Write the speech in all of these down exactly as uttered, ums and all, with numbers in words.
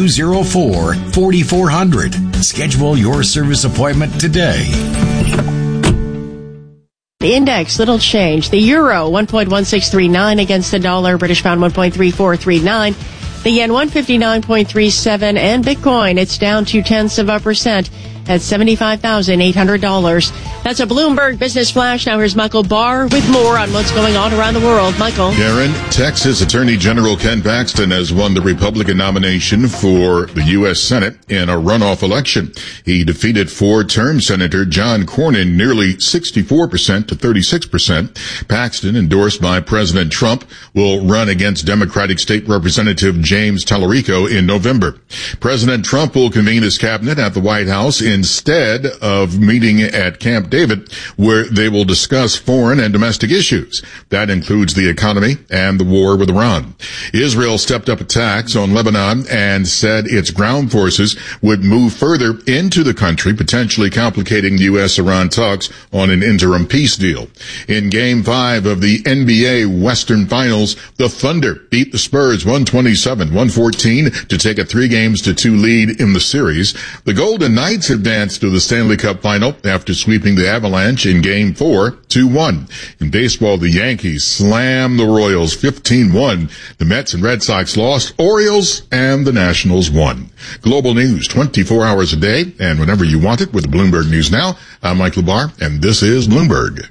oh four, four four zero zero. Schedule your service appointment today. The index, little change. The euro, one point one six three nine against the dollar. British pound, one point three four three nine. The yen, one fifty-nine point three seven. And Bitcoin, it's down two tenths of a percent at seventy-five thousand eight hundred dollars. That's a Bloomberg Business Flash. Now here's Michael Barr with more on what's going on around the world. Michael. Karen, Texas Attorney General Ken Paxton has won the Republican nomination for the U S Senate in a runoff election. He defeated four-term Senator John Cornyn nearly sixty-four percent to thirty-six percent. Paxton, endorsed by President Trump, will run against Democratic State Representative James Tallarico in November. President Trump will convene his cabinet at the White House instead of meeting at Camp David, where they will discuss foreign and domestic issues. That includes the economy and the war with Iran. Israel stepped up attacks on Lebanon and said its ground forces would move further into the country, potentially complicating U S Iran talks on an interim peace deal. In Game five of the N B A Western Finals, the Thunder beat the Spurs one twenty-seven one fourteen to take a three games to two lead in the series. The Golden Knights advanced to the Stanley Cup Final after sweeping the Avalanche in Game four, two one. In baseball, the Yankees slammed the Royals fifteen one. The Mets and Red Sox lost. Orioles and the Nationals won. Global news twenty-four hours a day and whenever you want it with Bloomberg News Now. I'm Mike LaBar, and this is Bloomberg.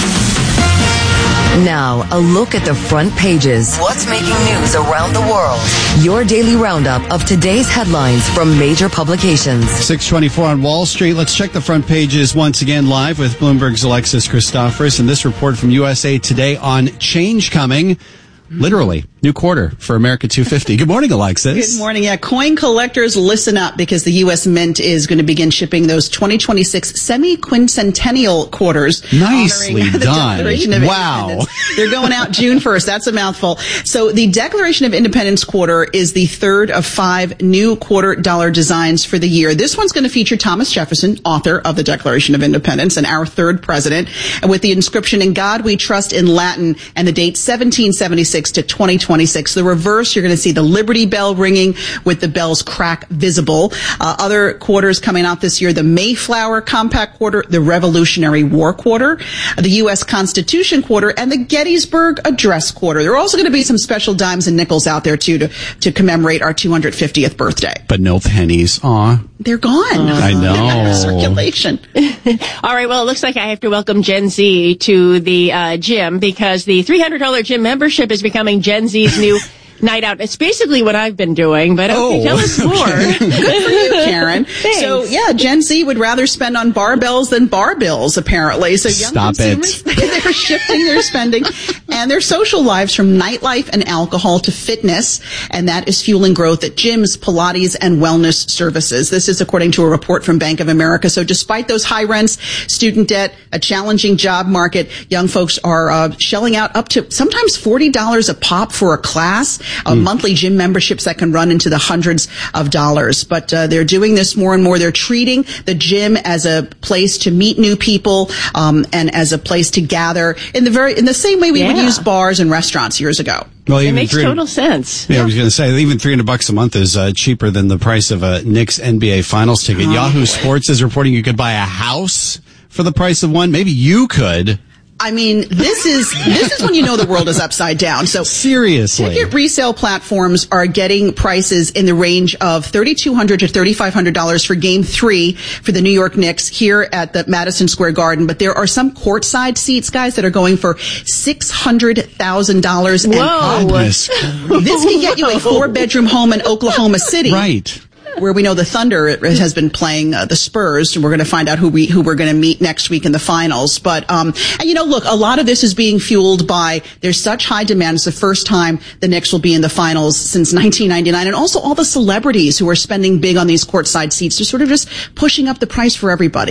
Now, a look at the front pages. What's making news around the world? Your daily roundup of today's headlines from major publications. six twenty-four on Wall Street. Let's check the front pages once again live with Bloomberg's Alexis Christoforous and this report from U S A Today on change coming. Literally, new quarter for America two fifty. Good morning, Alexis. Good morning. Yeah, coin collectors, listen up because the U S Mint is going to begin shipping those twenty twenty-six semi-quincentennial quarters. Nicely done. Wow. They're going out June first. That's a mouthful. So the Declaration of Independence quarter is the third of five new quarter dollar designs for the year. This one's going to feature Thomas Jefferson, author of the Declaration of Independence and our third president, and with the inscription "In God We Trust" in Latin and the date seventeen seventy-six to twenty twenty-six. The reverse, you're going to see the Liberty Bell ringing with the bell's crack visible. Uh, other quarters coming out this year, the Mayflower Compact quarter, the Revolutionary War quarter, the U S Constitution quarter, and the Gettysburg Address quarter. There are also going to be some special dimes and nickels out there, too, to, to commemorate our two hundred fiftieth birthday. But no pennies. Aw. They're gone. Uh, I know. Circulation. All right, well, it looks like I have to welcome Gen Z to the uh, gym because the three hundred dollars gym membership is becoming Gen Z's new night out. It's basically what I've been doing, but okay, oh, tell us more. Okay. Good for you, Karen. Thanks. So, yeah, Gen Z would rather spend on barbells than bar bills, apparently. So young Stop consumers, it. they're shifting their spending and their social lives from nightlife and alcohol to fitness, and that is fueling growth at gyms, Pilates, and wellness services. This is according to a report from Bank of America. So despite those high rents, student debt, a challenging job market, young folks are uh, shelling out up to sometimes forty dollars a pop for a class. Uh, mm. Monthly gym memberships that can run into the hundreds of dollars. But uh, they're doing this more and more. They're treating the gym as a place to meet new people um, and as a place to gather in the very in the same way we yeah. would use bars and restaurants years ago. Well, it makes total sense. Yeah, yeah, I was going to say, even three hundred bucks a month is uh, cheaper than the price of a Knicks N B A Finals ticket. Oh, Yahoo boy. Sports is reporting you could buy a house for the price of one. Maybe you could. I mean, this is this is when you know the world is upside down. So seriously, ticket resale platforms are getting prices in the range of thirty-two hundred dollars to thirty-five hundred dollars for Game Three for the New York Knicks here at the Madison Square Garden. But there are some courtside seats, guys, that are going for six hundred thousand dollars. Whoa! This can get you a four-bedroom home in Oklahoma City, right? Where we know the Thunder has been playing uh, the Spurs, and we're going to find out who we who we're going to meet next week in the finals. But um, and you know, look, a lot of this is being fueled by there's such high demand. It's the first time the Knicks will be in the finals since nineteen ninety-nine, and also all the celebrities who are spending big on these courtside seats. They're sort of just pushing up the price for everybody.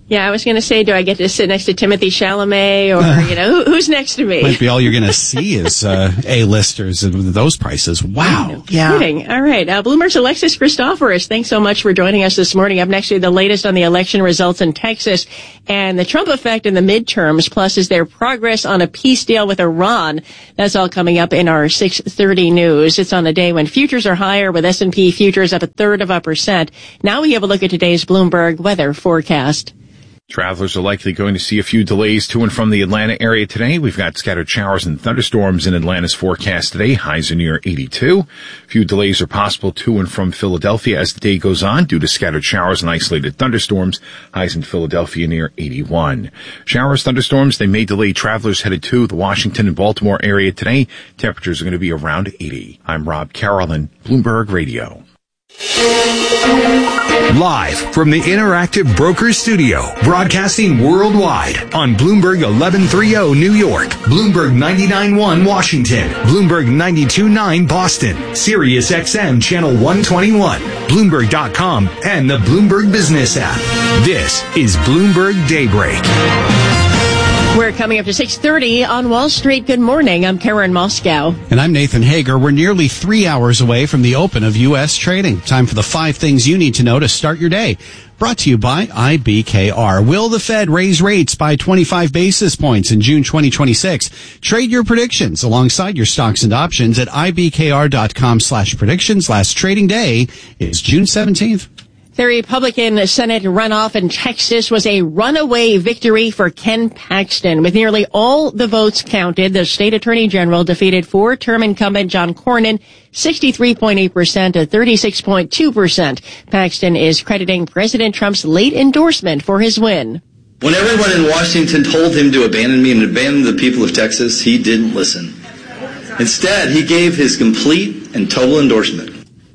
Yeah, I was going to say, do I get to sit next to Timothy Chalamet, or, you know, who, who's next to me? Might be all you're going to see is uh, A-listers at those prices. Wow. No kidding. All right. Uh, Bloomberg's Alexis Christoforous, thanks so much for joining us this morning. Up next, the latest on the election results in Texas and the Trump effect in the midterms, plus is there progress on a peace deal with Iran? That's all coming up in our six thirty news. It's on a day when futures are higher, with S and P futures up a third of a percent. Now we have a look at today's Bloomberg weather forecast. Travelers are likely going to see a few delays to and from the Atlanta area today. We've got scattered showers and thunderstorms in Atlanta's forecast today. Highs are near eighty-two. A few delays are possible to and from Philadelphia as the day goes on due to scattered showers and isolated thunderstorms. Highs in Philadelphia near eighty-one. Showers, thunderstorms, they may delay travelers headed to the Washington and Baltimore area today. Temperatures are going to be around eighty. I'm Rob Carolyn, Bloomberg Radio. Live from the Interactive Brokers Studio, broadcasting worldwide on Bloomberg eleven thirty New York, Bloomberg ninety-nine point one Washington, Bloomberg ninety-two point nine Boston, Sirius X M Channel one twenty-one, Bloomberg dot com, and the Bloomberg Business app. This is Bloomberg Daybreak. We're coming up to six thirty on Wall Street. Good morning. I'm Karen Moscow. And I'm Nathan Hager. We're nearly three hours away from the open of U S trading. Time for the five things you need to know to start your day. Brought to you by I B K R. Will the Fed raise rates by twenty-five basis points in June twenty twenty-six? Trade your predictions alongside your stocks and options at I B K R dot com slash predictions. Last trading day is June seventeenth. The Republican Senate runoff in Texas was a runaway victory for Ken Paxton. With nearly all the votes counted, the state attorney general defeated four-term incumbent John Cornyn sixty-three point eight percent to thirty-six point two percent. Paxton is crediting President Trump's late endorsement for his win. When everyone in Washington told him to abandon me and abandon the people of Texas, he didn't listen. Instead, he gave his complete and total endorsement.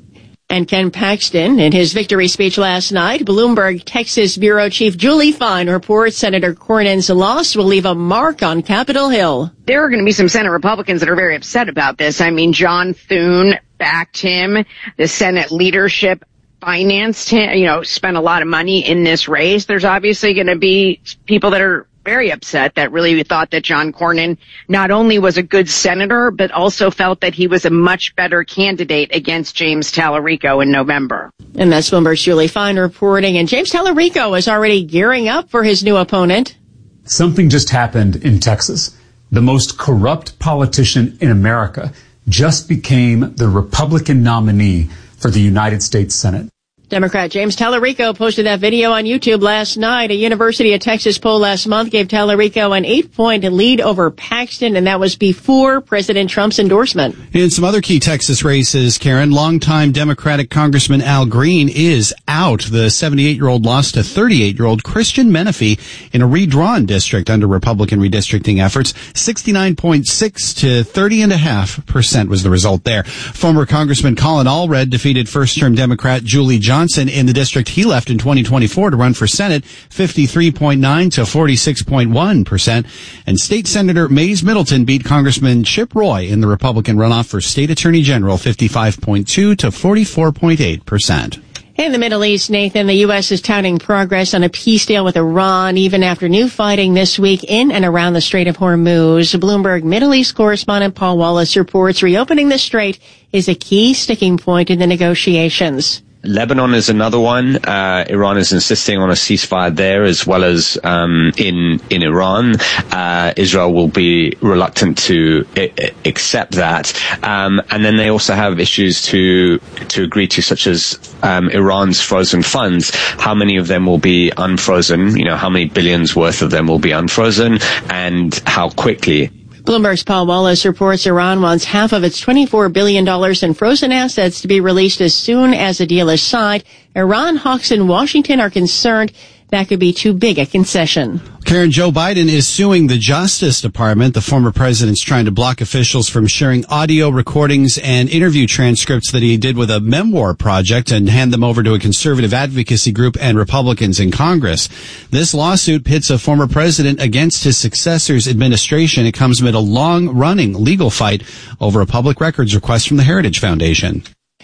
And Ken Paxton, in his victory speech last night, Bloomberg Texas Bureau Chief Julie Fine reports Senator Cornyn's loss will leave a mark on Capitol Hill. There are going to be some Senate Republicans that are very upset about this. I mean, John Thune backed him. The Senate leadership financed him, you know, spent a lot of money in this race. There's obviously going to be people that are very upset that really thought that John Cornyn not only was a good senator, but also felt that he was a much better candidate against James Tallarico in November. And that's Bloomberg's Julie Fine reporting. And James Tallarico is already gearing up for his new opponent. Something just happened in Texas. The most corrupt politician in America just became the Republican nominee for the United States Senate. Democrat James Tallarico posted that video on YouTube last night. A University of Texas poll last month gave Tallarico an eight-point lead over Paxton, and that was before President Trump's endorsement. In some other key Texas races, Karen, longtime Democratic Congressman Al Green is out. The seventy-eight-year-old lost to thirty-eight-year-old Christian Menefee in a redrawn district under Republican redistricting efforts. sixty-nine point six to thirty point five percent was the result there. Former Congressman Colin Allred defeated first-term Democrat Julie Johnson in the district he left in twenty twenty-four to run for Senate, fifty-three point nine to forty-six point one percent. And State Senator Mays Middleton beat Congressman Chip Roy in the Republican runoff for State Attorney General, fifty-five point two to forty-four point eight percent. In the Middle East, Nathan, the U S is touting progress on a peace deal with Iran, even after new fighting this week in and around the Strait of Hormuz. Bloomberg Middle East correspondent Paul Wallace reports reopening the strait is a key sticking point in the negotiations. Lebanon is another one. Uh, Iran is insisting on a ceasefire there, as well as um, in in Iran. Uh, Israel will be reluctant to I- accept that. Um, and then they also have issues to to agree to, such as um, Iran's frozen funds. How many of them will be unfrozen? You know, how many billions worth of them will be unfrozen, and how quickly? Bloomberg's Paul Wallace reports Iran wants half of its twenty-four billion dollars in frozen assets to be released as soon as a deal is signed. Iran hawks in Washington are concerned that could be too big a concession. Karen, Joe Biden is suing the Justice Department. The former president's trying to block officials from sharing audio recordings and interview transcripts that he did with a memoir project and hand them over to a conservative advocacy group and Republicans in Congress. This lawsuit pits a former president against his successor's administration. It comes amid a long-running legal fight over a public records request from the Heritage Foundation.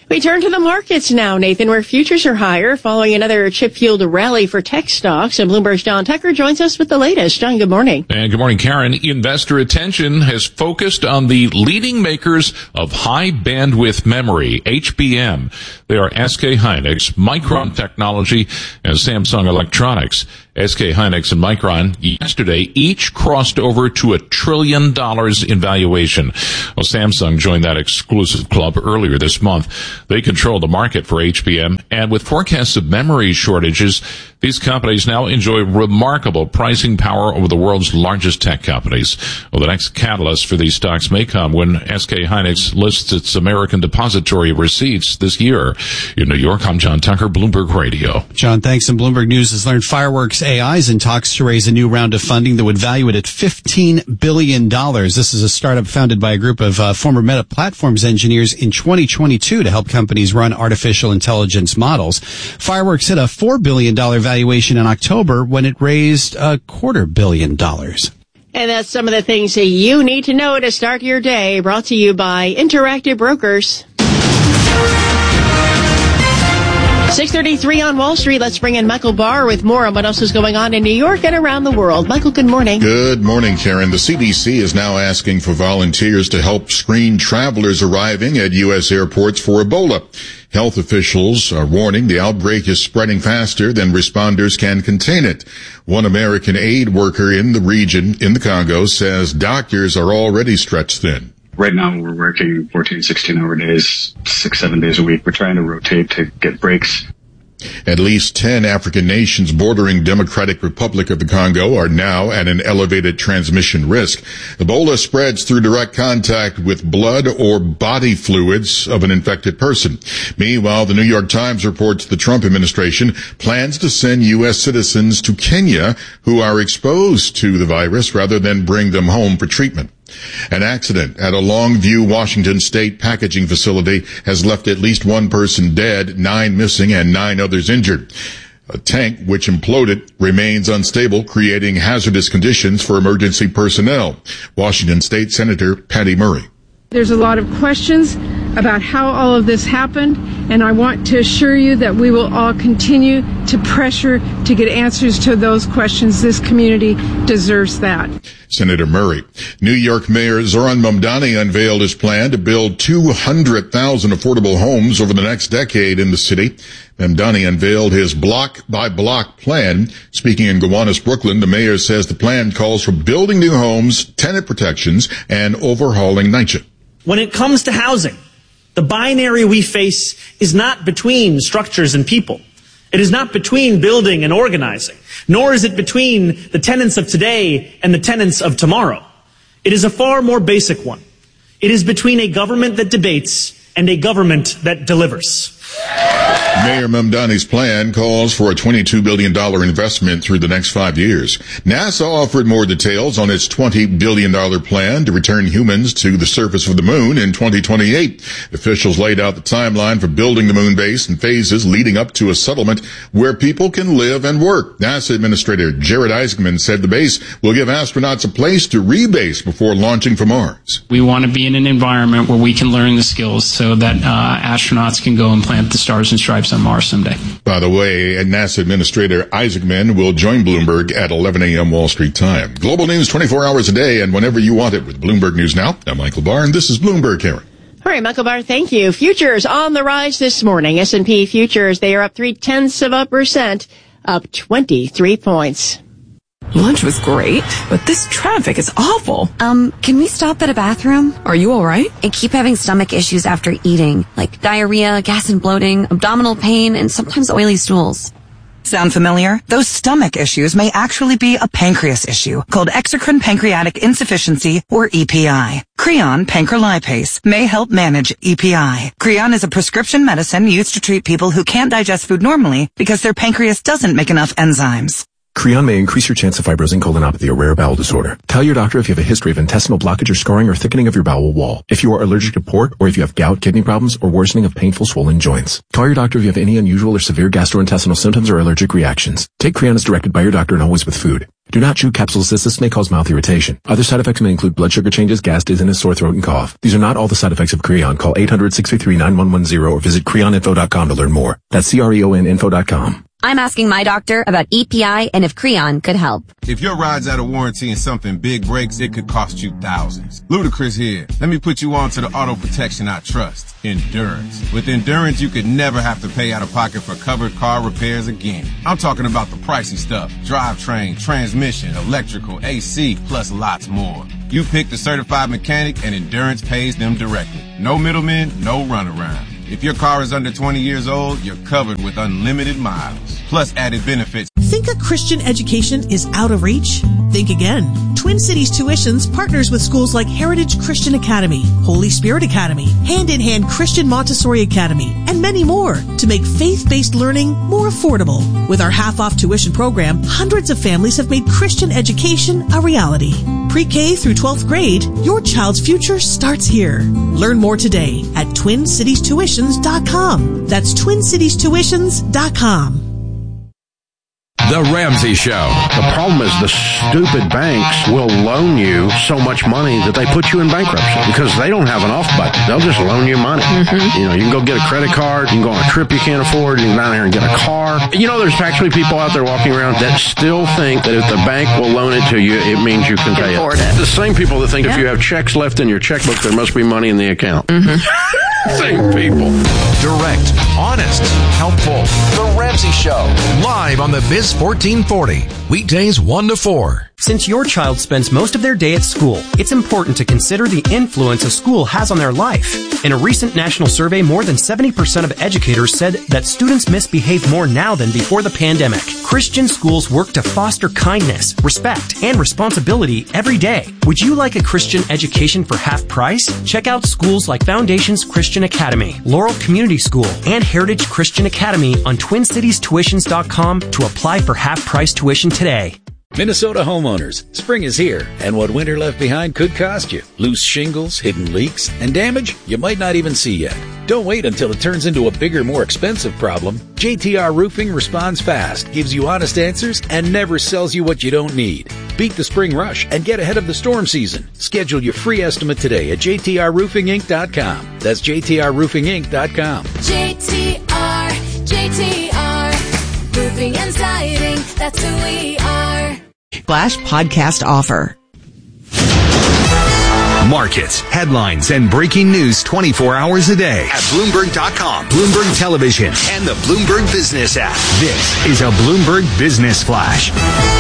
We turn to the markets now, Nathan, where futures are higher following another chip-fueled rally for tech stocks. And Bloomberg's John Tucker joins us with the latest. John, good morning. And good morning, Karen. Investor attention has focused on the leading makers of high bandwidth memory, H B M. They are S K Hynix, Micron Technology, and Samsung Electronics. S K Hynix and Micron yesterday each crossed over to a trillion dollars in valuation. Well, Samsung joined that exclusive club earlier this month. They control the market for H B M, and with forecasts of memory shortages, these companies now enjoy remarkable pricing power over the world's largest tech companies. Well, the next catalyst for these stocks may come when S K Hynix lists its American depository receipts this year. In New York, I'm John Tucker, Bloomberg Radio. John, thanks. And Bloomberg News has learned Fireworks A I is in talks to raise a new round of funding that would value it at fifteen billion dollars. This is a startup founded by a group of uh, former Meta Platforms engineers in twenty twenty-two to help companies run artificial intelligence models. Fireworks hit a four billion dollars valuation in October when it raised a quarter billion dollars. And that's some of the things that you need to know to start your day, brought to you by Interactive Brokers. six thirty-three on Wall Street. Let's bring in Michael Barr with more on what else is going on in New York and around the world. Michael, good morning. Good morning, Karen. The C D C is now asking for volunteers to help screen travelers arriving at U S airports for Ebola. Health officials are warning the outbreak is spreading faster than responders can contain it. One American aid worker in the region, in the Congo, says doctors are already stretched thin. Right now, we're working fourteen, sixteen-hour days, six, seven days a week. We're trying to rotate to get breaks. At least ten African nations bordering Democratic Republic of the Congo are now at an elevated transmission risk. Ebola spreads through direct contact with blood or body fluids of an infected person. Meanwhile, the New York Times reports the Trump administration plans to send U S citizens to Kenya who are exposed to the virus rather than bring them home for treatment. An accident at a Longview, Washington state packaging facility has left at least one person dead, nine missing, and nine others injured. A tank which imploded remains unstable, creating hazardous conditions for emergency personnel. Washington State Senator Patty Murray. There's a lot of questions about how all of this happened, and I want to assure you that we will all continue to pressure to get answers to those questions. This community deserves that. Senator Murray. New York Mayor Zoran Mamdani unveiled his plan to build two hundred thousand affordable homes over the next decade in the city. Mamdani unveiled his block-by-block plan. Speaking in Gowanus, Brooklyn, the mayor says the plan calls for building new homes, tenant protections, and overhauling NYCHA. When it comes to housing, the binary we face is not between structures and people. It is not between building and organizing, nor is it between the tenants of today and the tenants of tomorrow. It is a far more basic one. It is between a government that debates and a government that delivers. Mayor Mamdani's plan calls for a twenty-two billion dollars investment through the next five years. NASA offered more details on its twenty billion dollars plan to return humans to the surface of the moon in twenty twenty-eight. Officials laid out the timeline for building the moon base in phases leading up to a settlement where people can live and work. NASA Administrator Jared Isaacman said the base will give astronauts a place to rebase before launching for Mars. We want to be in an environment where we can learn the skills so that uh, astronauts can go and plant the stars and stripes on Mars someday. By the way, NASA Administrator Isaacman will join Bloomberg at eleven a.m. Wall Street time. Global news twenty-four hours a day and whenever you want it with Bloomberg News Now. I'm Michael Barr, and this is Bloomberg, Karen. All right, Michael Barr, thank you. Futures on the rise this morning. S and P futures, they are up three-tenths of a percent, up twenty-three points. Lunch was great, but this traffic is awful. Um, can we stop at a bathroom? Are you all right? I keep having stomach issues after eating, like diarrhea, gas and bloating, abdominal pain, and sometimes oily stools. Sound familiar? Those stomach issues may actually be a pancreas issue called exocrine pancreatic insufficiency, or E P I. Creon pancrelipase may help manage E P I. Creon is a prescription medicine used to treat people who can't digest food normally because their pancreas doesn't make enough enzymes. Creon may increase your chance of fibrosing colonopathy, a rare bowel disorder. Tell your doctor if you have a history of intestinal blockage or scarring or thickening of your bowel wall. If you are allergic to pork, or if you have gout, kidney problems, or worsening of painful swollen joints. Call your doctor if you have any unusual or severe gastrointestinal symptoms or allergic reactions. Take Creon as directed by your doctor and always with food. Do not chew capsules as this may cause mouth irritation. Other side effects may include blood sugar changes, gas, dizziness, sore throat, and cough. These are not all the side effects of Creon. Call eight hundred, six three three, nine one one zero or visit creon info dot com to learn more. That's C R E O N info dot com. I'm asking my doctor about E P I and if Creon could help. If your ride's out of warranty and something big breaks, it could cost you thousands. Ludacris here. Let me put you on to the auto protection I trust, Endurance. With Endurance, you could never have to pay out of pocket for covered car repairs again. I'm talking about the pricey stuff. Drivetrain, transmission, electrical, A C, plus lots more. You pick the certified mechanic and Endurance pays them directly. No middlemen, no runaround. If your car is under twenty years old, you're covered with unlimited miles, plus added benefits. Think a Christian education is out of reach? Think again. Twin Cities Tuitions partners with schools like Heritage Christian Academy, Holy Spirit Academy, Hand in Hand Christian Montessori Academy, and many more to make faith-based learning more affordable. With our half-off tuition program, hundreds of families have made Christian education a reality. Pre-K through twelfth grade, your child's future starts here. Learn more today at twin cities tuitions dot com. That's twin cities tuitions dot com. The Ramsey Show. The problem is the stupid banks will loan you so much money that they put you in bankruptcy because they don't have an off button. They'll just loan you money. Mm-hmm. You know, you can go get a credit card, you can go on a trip you can't afford, you can go down there and get a car. You know, there's actually people out there walking around that still think that if the bank will loan it to you, it means you can pay it. it. The same people that think yeah. if you have checks left in your checkbook, there must be money in the account. Mm-hmm. Same people. Direct, honest, helpful. The Ramsey Show. Live on the Biz fourteen forty. Weekdays one to four. Since your child spends most of their day at school, it's important to consider the influence a school has on their life. In a recent national survey, more than seventy percent of educators said that students misbehave more now than before the pandemic. Christian schools work to foster kindness, respect, and responsibility every day. Would you like a Christian education for half price? Check out schools like Foundations Christian Academy, Laurel Community School, and Heritage Christian Academy on twin cities tuitions dot com to apply for half price tuition today. Minnesota homeowners, spring is here, and what winter left behind could cost you. Loose shingles, hidden leaks, and damage you might not even see yet. Don't wait until it turns into a bigger, more expensive problem. J T R Roofing responds fast, gives you honest answers, and never sells you what you don't need. Beat the spring rush and get ahead of the storm season. Schedule your free estimate today at j t r roofing inc dot com. That's j t r roofing inc dot com. J T R, J T R, Roofing and Siding, that's who we are. Flash podcast offer. Markets, headlines, and breaking news twenty-four hours a day at Bloomberg dot com, Bloomberg Television, and the Bloomberg Business app. This is a Bloomberg Business Flash.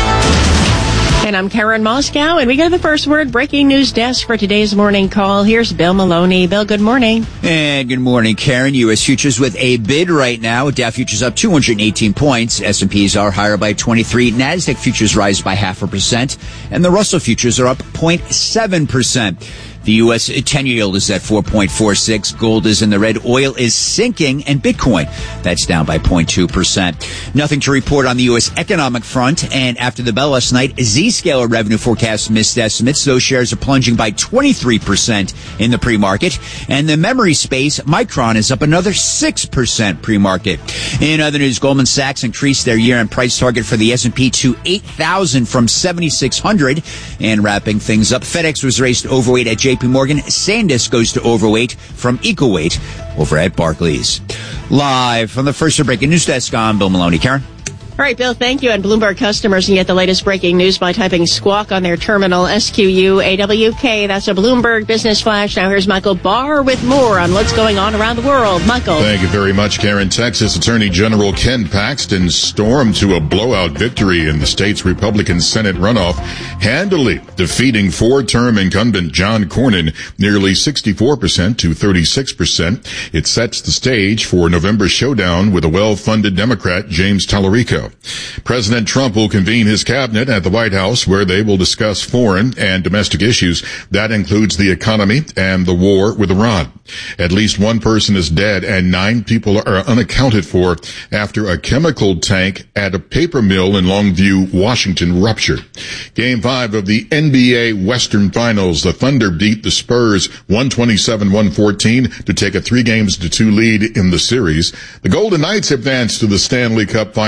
And I'm Karen Moscow, and we go to the first word breaking news desk for today's morning call. Here's Bill Maloney. Bill, good morning. And good morning, Karen. U S futures with a bid right now. Dow futures up two hundred eighteen points. S and P's are higher by twenty-three. NASDAQ futures rise by half a percent. And the Russell futures are up zero point seven percent. The U S ten-year yield is at four point four six. Gold is in the red. Oil is sinking. And Bitcoin, that's down by zero point two percent. Nothing to report on the U S economic front. And after the bell last night, Zscaler revenue forecast missed estimates. Those shares are plunging by twenty-three percent in the pre-market. And the memory space, Micron, is up another six percent pre-market. In other news, Goldman Sachs increased their year-end price target for the S and P to eight thousand from seventy-six hundred. And wrapping things up, FedEx was raised to overweight at J P Morgan. SanDisk goes to overweight from equal weight over at Barclays. Live from the First Breaking News Desk, I'm Bill Maloney. Karen? All right, Bill, thank you. And Bloomberg customers can get the latest breaking news by typing squawk on their terminal, S Q U A W K. That's a Bloomberg Business Flash. Now here's Michael Barr with more on what's going on around the world. Michael. Thank you very much, Karen. Texas Attorney General Ken Paxton stormed to a blowout victory in the state's Republican Senate runoff, handily defeating four-term incumbent John Cornyn nearly sixty-four percent to thirty-six percent. It sets the stage for November's showdown with a well-funded Democrat, James Tallarico. President Trump will convene his cabinet at the White House, where they will discuss foreign and domestic issues. That includes the economy and the war with Iran. At least one person is dead and nine people are unaccounted for after a chemical tank at a paper mill in Longview, Washington ruptured. Game five of the N B A Western Finals. The Thunder beat the Spurs one twenty-seven to one fourteen to take a three games to two lead in the series. The Golden Knights advanced to the Stanley Cup final after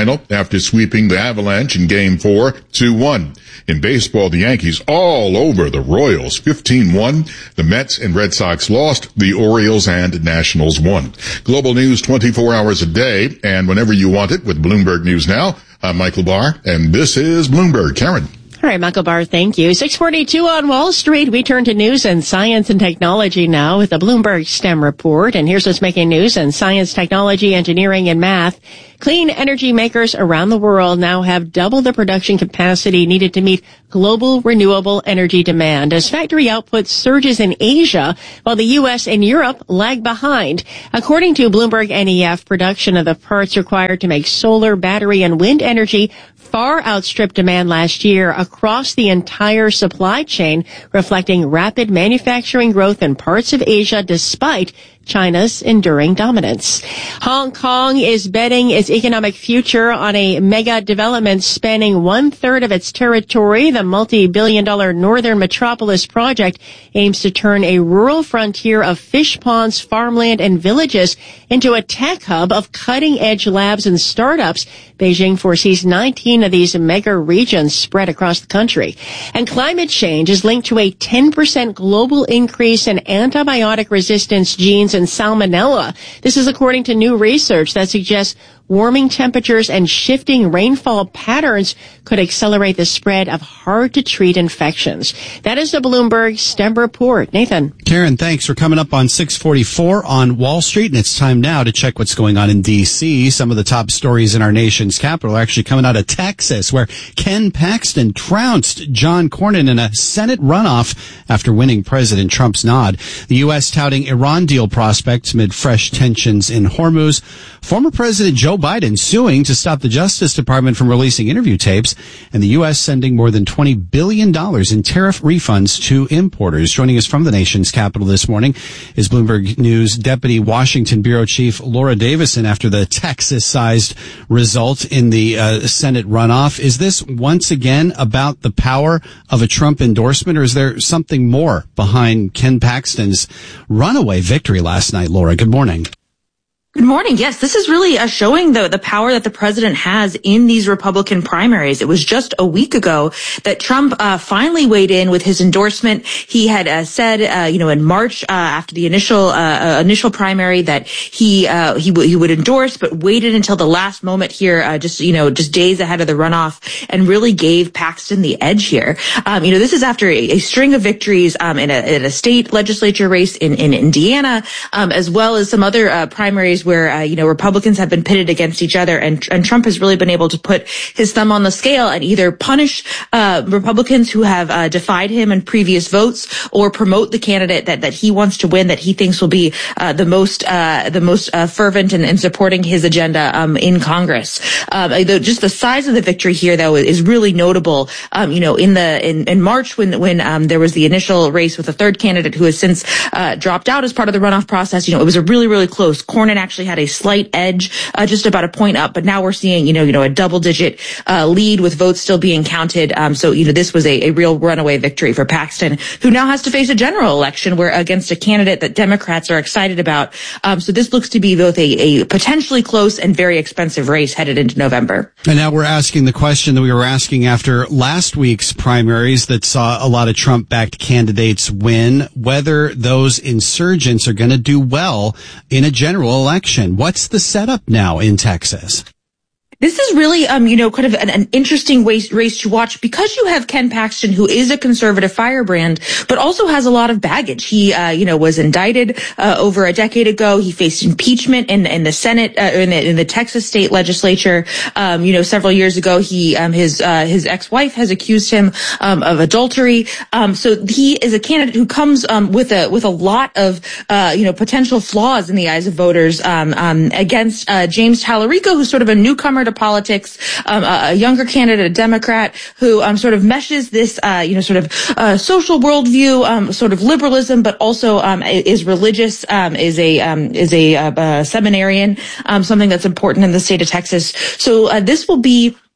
after sweeping the Avalanche in Game four, two one. In baseball, the Yankees all over the Royals, fifteen one. The Mets and Red Sox lost. The Orioles and Nationals won. Global news twenty-four hours a day and whenever you want it with Bloomberg News Now. I'm Michael Barr, and this is Bloomberg. Karen. All right, Michael Barr, thank you. six forty-two on Wall Street. We turn to news and science and technology now with the Bloomberg STEM report. And here's what's making news in science, technology, engineering, and math. Clean energy makers around the world now have double the production capacity needed to meet global renewable energy demand as factory output surges in Asia while the U S and Europe lag behind. According to Bloomberg N E F, production of the parts required to make solar, battery, and wind energy far outstripped demand last year across the entire supply chain, reflecting rapid manufacturing growth in parts of Asia despite China's enduring dominance. Hong Kong is betting its economic future on a mega development spanning one-third of its territory. The multi-billion dollar Northern Metropolis project aims to turn a rural frontier of fish ponds, farmland, and villages into a tech hub of cutting-edge labs and startups. Beijing foresees nineteen of these mega regions spread across the country. And climate change is linked to a ten percent global increase in antibiotic resistance genes and salmonella. This is according to new research that suggests warming temperatures and shifting rainfall patterns could accelerate the spread of hard-to-treat infections. That is the Bloomberg STEM report. Nathan. Karen, thanks for coming up on six forty-four on Wall Street. And it's time now to check what's going on in D C. Some of the top stories in our nation's capital are actually coming out of Texas, where Ken Paxton trounced John Cornyn in a Senate runoff after winning President Trump's nod. The U S touting Iran deal prospects amid fresh tensions in Hormuz. Former President Joe Biden suing to stop the Justice Department from releasing interview tapes, and the U S sending more than twenty billion dollars in tariff refunds to importers. Joining us from the nation's capital this morning is Bloomberg News Deputy Washington Bureau Chief Laura Davison after the Texas-sized result in the uh, Senate runoff. Is this once again about the power of a Trump endorsement, or is there something more behind Ken Paxton's runaway victory last night? Laura, good morning. Good morning. Yes, this is really uh, showing the, the power that the president has in these Republican primaries. It was just a week ago that Trump uh, finally weighed in with his endorsement. He had uh, said, uh, you know, in March uh, after the initial uh, initial primary that he uh, he, w- he would endorse, but waited until the last moment here, uh, just you know, just days ahead of the runoff, and really gave Paxton the edge here. Um, you know, this is after a, a string of victories um, in, a, in a state legislature race in in Indiana, um, as well as some other uh, primaries where, uh, you know, Republicans have been pitted against each other, and, and Trump has really been able to put his thumb on the scale and either punish uh, Republicans who have uh, defied him in previous votes, or promote the candidate that, that he wants to win, that he thinks will be uh, the most uh, the most uh, fervent in, in supporting his agenda um, in Congress. Um, just the size of the victory here, though, is really notable. Um, you know, in the in, in March, when when um, there was the initial race with a third candidate who has since uh, dropped out as part of the runoff process, you know, it was a really really close. Cornyn actually had a slight edge, uh, just about a point up, but now we're seeing, you know, you know, a double-digit uh, lead with votes still being counted. Um, so, you know, this was a, a real runaway victory for Paxton, who now has to face a general election where against a candidate that Democrats are excited about. Um, so this looks to be both a, a potentially close and very expensive race headed into November. And now we're asking the question that we were asking after last week's primaries that saw a lot of Trump-backed candidates win, whether those insurgents are going to do well in a general election. What's the setup now in Texas? This is really, um, you know, kind of an, an interesting race, race to watch, because you have Ken Paxton, who is a conservative firebrand, but also has a lot of baggage. He, uh, you know, was indicted uh, over a decade ago. He faced impeachment in, in the Senate, uh, in the, in the Texas state legislature. Um, you know, several years ago, he, um, his, uh, his ex-wife has accused him um, of adultery. Um, so he is a candidate who comes um, with a with a lot of, uh, you know, potential flaws in the eyes of voters um, um, against uh, James Tallarico, who's sort of a newcomer to politics, um, a, a younger candidate, a Democrat, who um, sort of meshes this, uh, you know, sort of uh, social worldview, um, sort of liberalism, but also um, is religious, um, is a um, is a, uh, a seminarian, um, something that's important in the state of Texas. So uh, this will be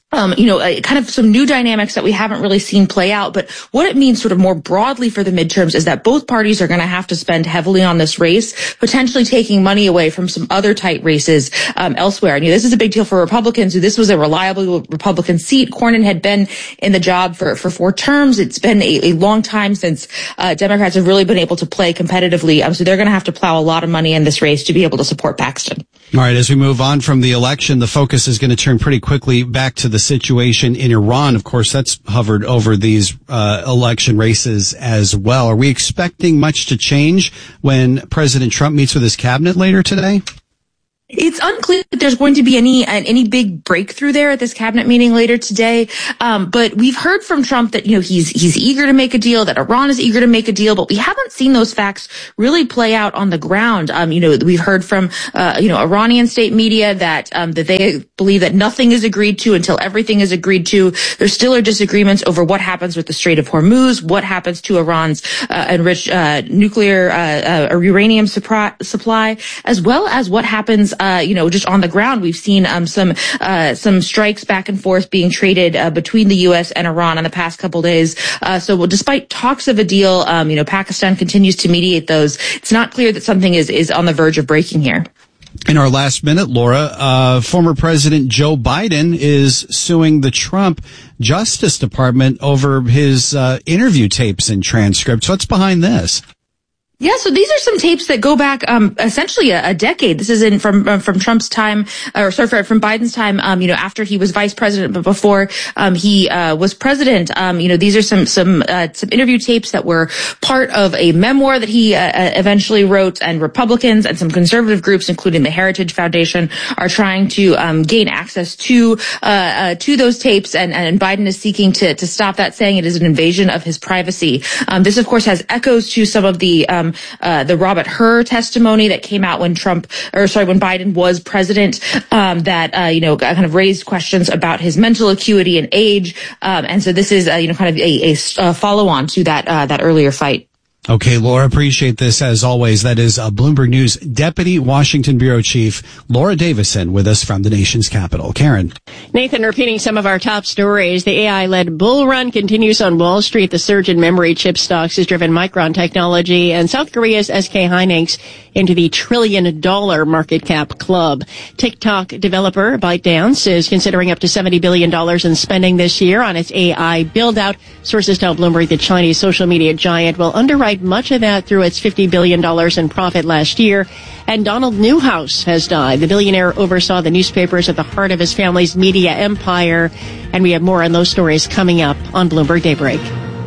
Um, you know, uh, kind of some new dynamics that we haven't really seen play out. But what it means sort of more broadly for the midterms is that both parties are going to have to spend heavily on this race, potentially taking money away from some other tight races um, elsewhere. And you know, this is a big deal for Republicans. This was a reliable Republican seat. Cornyn had been in the job for, for four terms. It's been a, a long time since uh, Democrats have really been able to play competitively. Um, so they're going to have to plow a lot of money in this race to be able to support Paxton. All right, as we move on from the election, the focus is going to turn pretty quickly back to the situation in Iran. Of course, that's hovered over these uh, election races as well. Are we expecting much to change when President Trump meets with his cabinet later today? It's unclear that there's going to be any uh, any big breakthrough there at this cabinet meeting later today. Um, but we've heard from Trump that, you know, he's he's eager to make a deal, that Iran is eager to make a deal, but we haven't seen those facts really play out on the ground. Um, you know, we've heard from uh, you know, Iranian state media that um, that they believe that nothing is agreed to until everything is agreed to. There still are disagreements over what happens with the Strait of Hormuz, what happens to Iran's uh, enriched uh, nuclear uh, uh, uranium supply, supply, as well as what happens Uh, you know, just on the ground. We've seen um, some uh, some strikes back and forth being traded uh, between the U S and Iran in the past couple days. Uh, so well, despite talks of a deal, um, you know, Pakistan continues to mediate those. It's not clear that something is, is on the verge of breaking here. In our last minute, Laura, uh, former President Joe Biden is suing the Trump Justice Department over his uh, interview tapes and transcripts. What's behind this? Yeah, so these are some tapes that go back um essentially a, a decade. This is in from uh, from Trump's time, or sorry, from Biden's time. Um, you know, after he was vice president, but before um he uh was president. Um, you know, these are some some uh, some interview tapes that were part of a memoir that he uh, eventually wrote. And Republicans and some conservative groups, including the Heritage Foundation, are trying to um gain access to uh, uh to those tapes. And and Biden is seeking to to stop that, saying it is an invasion of his privacy. Um, this of course has echoes to some of the um. Uh, the Robert Hur testimony that came out when Trump, or sorry, when Biden was president, um, that, uh, you know, kind of raised questions about his mental acuity and age. Um, and so this is, uh, you know, kind of a, a, a follow on to that, uh, that earlier fight. Okay, Laura, appreciate this as always. That is uh, Bloomberg News Deputy Washington Bureau Chief Laura Davison with us from the nation's capital. Karen. Nathan, repeating some of our top stories. The A I-led bull run continues on Wall Street. The surge in memory chip stocks has driven Micron Technology and South Korea's S K Hynix into the trillion dollar market cap club. TikTok developer ByteDance is considering up to seventy billion dollars in spending this year on its A I build-out. Sources tell Bloomberg the Chinese social media giant will underwrite much of that through its fifty billion dollars in profit last year. And Donald Newhouse has died. The billionaire oversaw the newspapers at the heart of his family's media empire. And we have more on those stories coming up on Bloomberg Daybreak.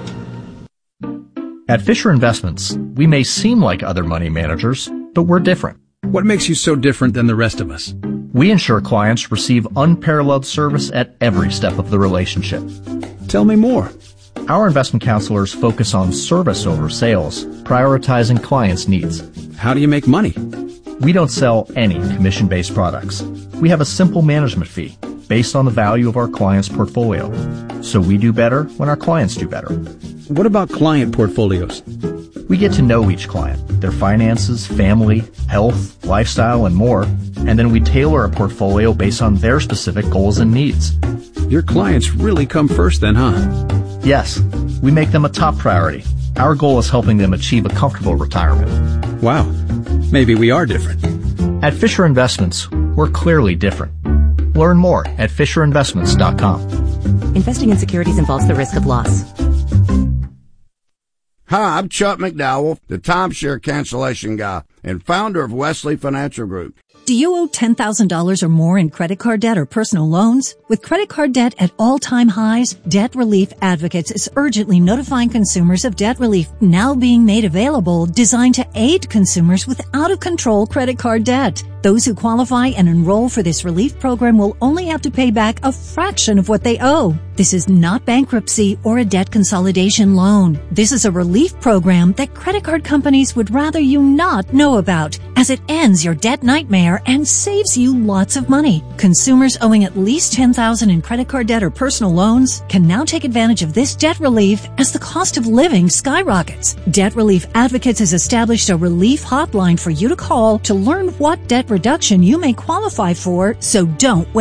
At Fisher Investments, we may seem like other money managers, but we're different. What makes you so different than the rest of us? We ensure clients receive unparalleled service at every step of the relationship. Tell me more. Our investment counselors focus on service over sales, prioritizing clients' needs. How do you make money? We don't sell any commission-based products. We have a simple management fee based on the value of our client's portfolio. So we do better when our clients do better. What about client portfolios? We get to know each client, their finances, family, health, lifestyle, and more, and then we tailor a portfolio based on their specific goals and needs. Your clients really come first then, huh? Yes, we make them a top priority. Our goal is helping them achieve a comfortable retirement. Wow, maybe we are different. At Fisher Investments, we're clearly different. Learn more at fisher investments dot com. Investing in securities involves the risk of loss. Hi, I'm Chuck McDowell, the timeshare cancellation guy and founder of Wesley Financial Group. Do you owe ten thousand dollars or more in credit card debt or personal loans? With credit card debt at all-time highs, Debt Relief Advocates is urgently notifying consumers of debt relief now being made available, designed to aid consumers with out-of-control credit card debt. Those who qualify and enroll for this relief program will only have to pay back a fraction of what they owe. This is not bankruptcy or a debt consolidation loan. This is a relief program that credit card companies would rather you not know about, as it ends your debt nightmare and saves you lots of money. Consumers owing at least ten thousand dollars in credit card debt or personal loans can now take advantage of this debt relief as the cost of living skyrockets. Debt Relief Advocates has established a relief hotline for you to call to learn what debt reduction you may qualify for, so don't wait.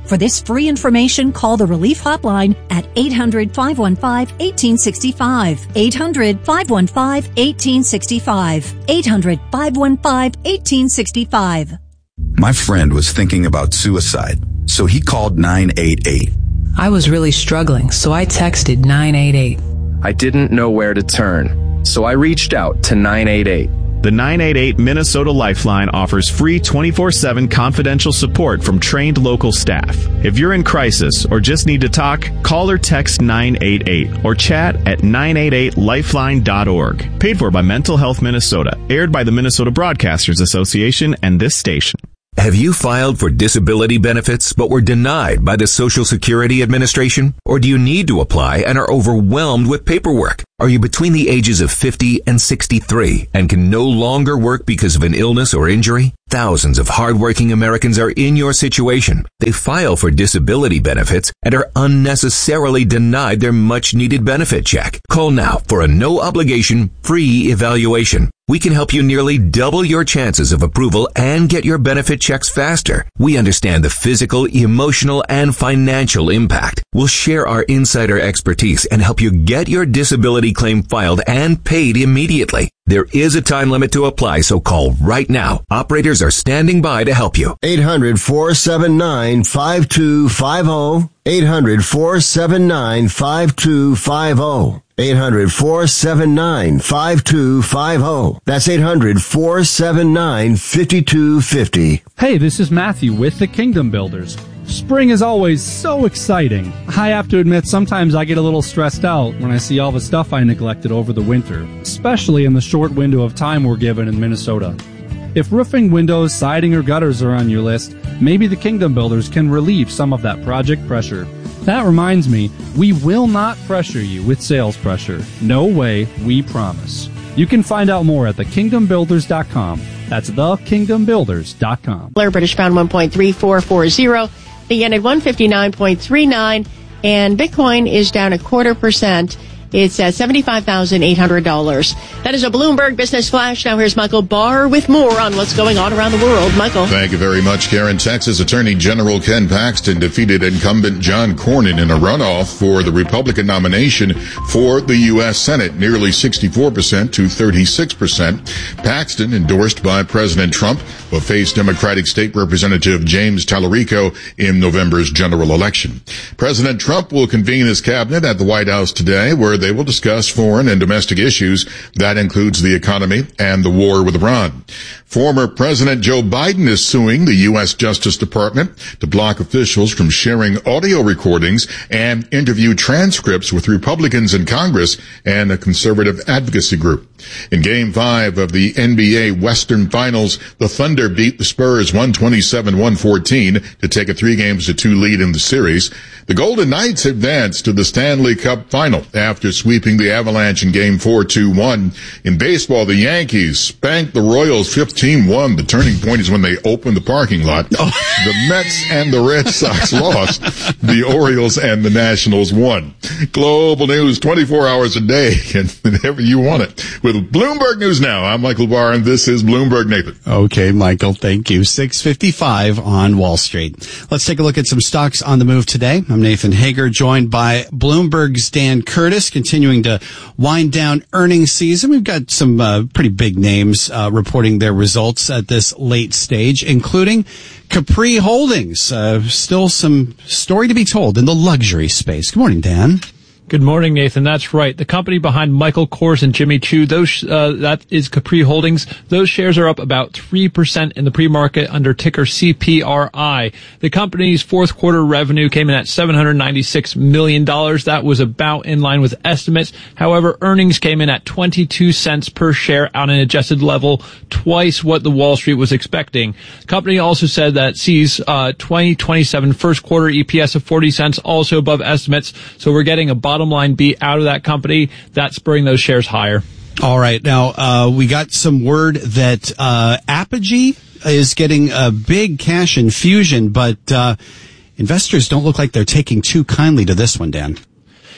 For this free information, call the Relief Hotline at eight hundred, five one five, one eight six five. eight hundred, five one five, one eight six five. eight hundred, five one five, one eight six five. My friend was thinking about suicide, so he called nine eight eight. I was really struggling, so I texted nine eight eight. I didn't know where to turn, so I reached out to nine eight eight. The nine eight eight Minnesota Lifeline offers free twenty-four seven confidential support from trained local staff. If you're in crisis or just need to talk, call or text nine eight eight or chat at nine eight eight lifeline dot org. Paid for by Mental Health Minnesota. Aired by the Minnesota Broadcasters Association and this station. Have you filed for disability benefits but were denied by the Social Security Administration? Or do you need to apply and are overwhelmed with paperwork? Are you between the ages of fifty and sixty-three and can no longer work because of an illness or injury? Thousands of hardworking Americans are in your situation. They file for disability benefits and are unnecessarily denied their much-needed benefit check. Call now for a no-obligation, free evaluation. We can help you nearly double your chances of approval and get your benefit checks faster. We understand the physical, emotional, and financial impact. We'll share our insider expertise and help you get your disability claim filed and paid immediately. There is a time limit to apply, so call right now. Operators are standing by to help you. eight hundred, four seven nine, five two five zero. eight hundred, four seven nine, five two five zero. eight hundred, four seven nine, five two five zero. That's eight hundred, four seven nine, five two five zero. Hey, this is Matthew with the Kingdom Builders. Spring is always so exciting. I have to admit, sometimes I get a little stressed out when I see all the stuff I neglected over the winter, especially in the short window of time we're given in Minnesota. If roofing, windows, siding, or gutters are on your list, maybe the Kingdom Builders can relieve some of that project pressure. That reminds me, we will not pressure you with sales pressure. No way, we promise. You can find out more at the kingdom builders dot com. That's the kingdom builders dot com. British pound one point three four four zero. The yen at one fifty-nine point three nine. And Bitcoin is down a quarter percent. It's at seventy-five thousand eight hundred dollars. That is a Bloomberg Business Flash. Now here's Michael Barr with more on what's going on around the world. Michael. Thank you very much, Karen. Texas Attorney General Ken Paxton defeated incumbent John Cornyn in a runoff for the Republican nomination for the U S Senate, nearly sixty-four percent to thirty-six percent. Paxton, endorsed by President Trump, will face Democratic State Representative James Tallarico in November's general election. President Trump will convene his cabinet at the White House today, where they will discuss foreign and domestic issues. That includes the economy and the war with Iran. Former President Joe Biden is suing the U S Justice Department to block officials from sharing audio recordings and interview transcripts with Republicans in Congress and a conservative advocacy group. In Game five of the N B A Western Finals, the Thunder beat the Spurs one twenty-seven to one fourteen to take a three games to two lead in the series. The Golden Knights advanced to the Stanley Cup Final after sweeping the Avalanche in Game four two one. In baseball, the Yankees spanked the Royals fifteen one. The turning point is when they opened the parking lot. The Mets and the Red Sox lost. The Orioles and the Nationals won. Global news twenty-four hours a day and whenever you want it. With Bloomberg News Now, I'm Michael Barr, and this is Bloomberg Nathan. Okay, Michael, thank you. six fifty-five on Wall Street. Let's take a look at some stocks on the move today. I'm Nathan Hager, joined by Bloomberg's Dan Curtis, continuing to wind down earnings season. We've got some uh, pretty big names uh, reporting their results at this late stage, including Capri Holdings. Uh, still some story to be told in the luxury space. Good morning, Dan. Good morning, Nathan. That's right. The company behind Michael Kors and Jimmy Choo, those, uh, that is Capri Holdings. Those shares are up about three percent in the pre-market under ticker C P R I. The company's fourth quarter revenue came in at seven hundred ninety-six million dollars. That was about in line with estimates. However, earnings came in at twenty-two cents per share on an adjusted level, twice what the Wall Street was expecting. The company also said that it sees, uh, twenty twenty-seven first quarter E P S of forty cents, also above estimates. So we're getting a bottom Bottom line beat out of that company. That's spurring those shares higher. All right. Now, uh, we got some word that uh, Apogee is getting a big cash infusion, but uh, investors don't look like they're taking too kindly to this one, Dan.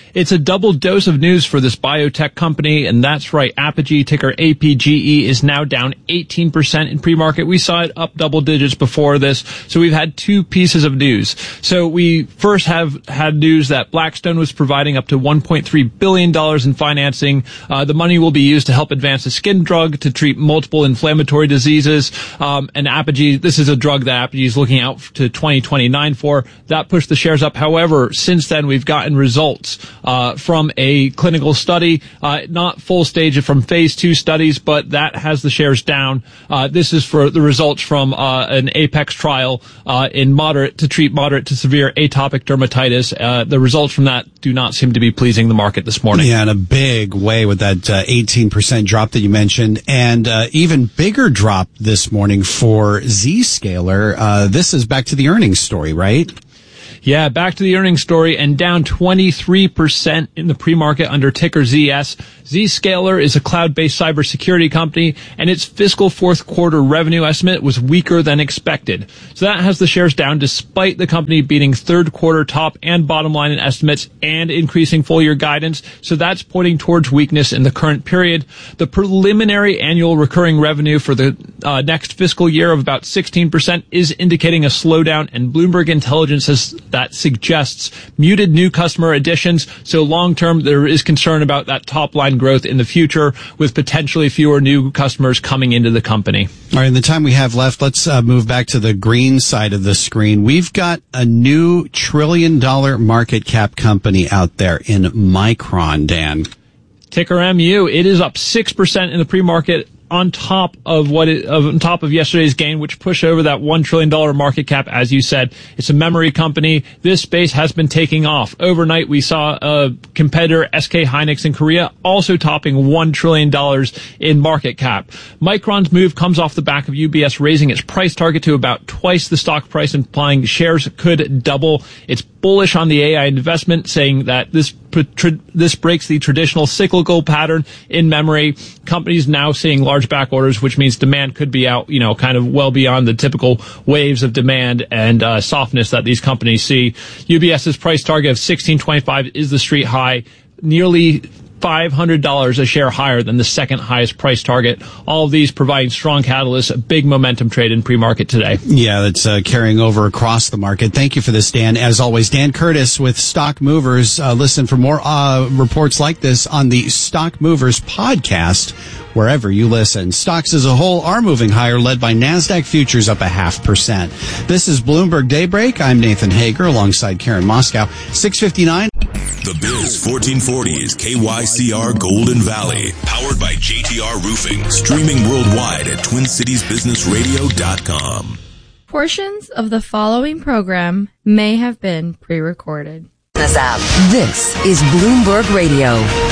It's a double dose of news for this biotech company, and that's right. Apogee, ticker A P G E, is now down eighteen percent in pre-market. We saw it up double digits before this, so we've had two pieces of news. So we first have had news that Blackstone was providing up to one point three billion dollars in financing. Uh, the money will be used to help advance a skin drug to treat multiple inflammatory diseases. Um, and Apogee, this is a drug that Apogee is looking out to twenty twenty-nine for. That pushed the shares up. However, since then, we've gotten results uh, from a clinical study, uh, not full stage from phase two studies, but that has the shares down. Uh, this is for the results from uh, an APEX trial uh, in moderate to treat moderate to severe atopic dermatitis. Uh, the results from that do not seem to be pleasing the market this morning. Yeah, in a big way with that uh, eighteen percent drop that you mentioned, and uh, even bigger drop this morning for Zscaler. Uh, this is back to the earnings story, right? Yeah, back to the earnings story, and down twenty-three percent in the pre-market under ticker Z S. Zscaler is a cloud-based cybersecurity company, and its fiscal fourth quarter revenue estimate was weaker than expected. So that has the shares down despite the company beating third quarter top and bottom line estimates and increasing full year guidance. So that's pointing towards weakness in the current period. The preliminary annual recurring revenue for the uh, next fiscal year of about sixteen percent is indicating a slowdown, and Bloomberg Intelligence has that suggests muted new customer additions. So long term, there is concern about that top line growth in the future, with potentially fewer new customers coming into the company. All right, in the time we have left, let's uh, move back to the green side of the screen. We've got a new trillion dollar market cap company out there in Micron, Dan. Ticker M U. It is up six percent in the pre-market, on top of what it, of, on top of yesterday's gain, which pushed over that one trillion dollars market cap. As you said, it's a memory company. This space has been taking off. Overnight, we saw a competitor, S K Hynix in Korea, also topping one trillion dollars in market cap. Micron's move comes off the back of U B S raising its price target to about twice the stock price, implying shares could double. It's bullish on the A I investment, saying that this this breaks the traditional cyclical pattern in memory. Companies now seeing large back orders, which means demand could be out, you know, kind of well beyond the typical waves of demand and uh, softness that these companies see. UBS's price target of sixteen twenty-five is the street high, nearly five hundred dollars a share higher than the second highest price target. All of these providing strong catalysts, a big momentum trade in pre-market today. Yeah, that's uh, carrying over across the market. Thank you for this, Dan. As always, Dan Curtis with Stock Movers. Uh, listen for more uh, reports like this on the Stock Movers podcast, wherever you listen. Stocks as a whole are moving higher, led by NASDAQ futures up a half percent. This is Bloomberg Daybreak. I'm Nathan Hager alongside Karen Moscow. six fifty-nine. The Biz fourteen forty is K Y C R Golden Valley, powered by J T R Roofing, streaming worldwide at twin cities business radio dot com. Portions of the following program may have been pre-recorded. This app. This is Bloomberg Radio.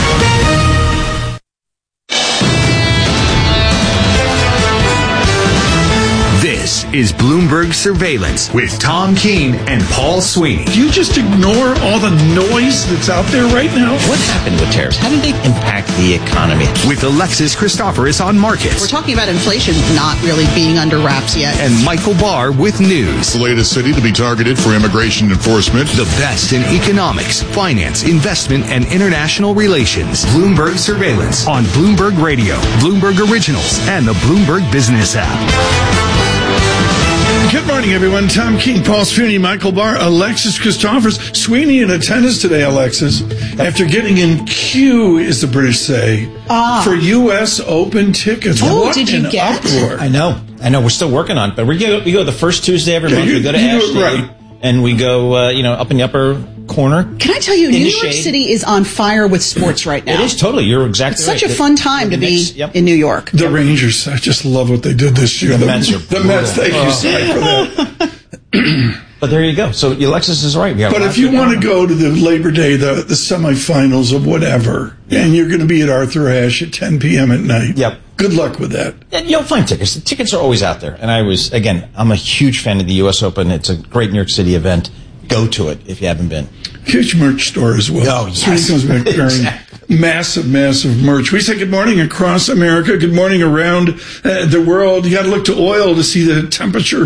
This is Bloomberg Surveillance with Tom Keene and Paul Sweeney. Do you just ignore all the noise that's out there right now? What happened with tariffs? How did they impact the economy? With Alexis Christoforous on markets. We're talking about inflation not really being under wraps yet. And Michael Barr with news. The latest city to be targeted for immigration enforcement. The best in economics, finance, investment, and international relations. Bloomberg Surveillance on Bloomberg Radio, Bloomberg Originals, and the Bloomberg Business app. Good morning, everyone. Tom Keene, Paul Sweeney, Michael Barr, Alexis Christoforous. Sweeney in attendance today, Alexis, after getting in queue, as the British say, ah. for U S Open tickets. Oh, what did you an get? uproar. I know. I know. We're still working on it, but we go, we go the first Tuesday every yeah, month. You, we go to you Ashley, do it right. and we go, uh, you know, up in the upper corner. Can I tell you, New York shade. City is on fire with sports right now. It is totally. You're exactly it's right. It's such a the, fun time to be yep. in New York. The Rangers, I just love what they did this year. The, the Mets are The Mets, thank oh. you, Cy, for that. But there you go. So Alexis is right. But if you want to go to the Labor Day, the, the semifinals of whatever, yeah. and you're going to be at Arthur Ashe at ten p.m. at night, yep. good luck with that. And you'll find tickets. The tickets are always out there. And I was, again, I'm a huge fan of the U S Open. It's a great New York City event. Go to it if you haven't been. Huge merch store as well. Oh, yes. Comes back exactly. Massive, massive merch. We say good morning across America. Good morning around uh, the world. You got to look to oil to see the temperature